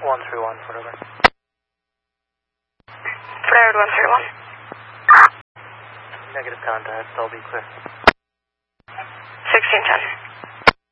131, Fort Edward. Fort Edward 131. Negative contact, I'll be clear. 1610.